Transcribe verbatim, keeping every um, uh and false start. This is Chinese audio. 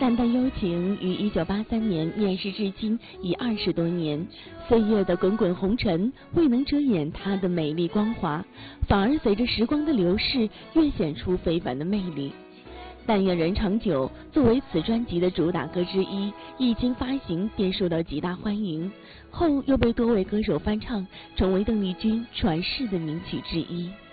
淡淡幽情于一九八三年面世至今已二十多年，岁月的滚滚红尘未能遮掩它的美丽光华，反而随着时光的流逝越显出非凡的魅力。但愿人长久作为此专辑的主打歌之一，一经发行便受到极大欢迎，后又被多位歌手翻唱，成为邓丽君传世的名曲之一。